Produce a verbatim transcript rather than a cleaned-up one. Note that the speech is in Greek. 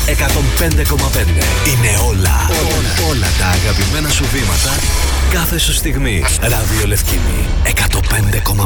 εκατόν πέντε κόμμα πέντε. Είναι όλα, όλα, όλα τα αγαπημένα σου βήματα κάθε σου στιγμή. Ράδιο Λευκίνη εκατόν πέντε κόμμα πέντε.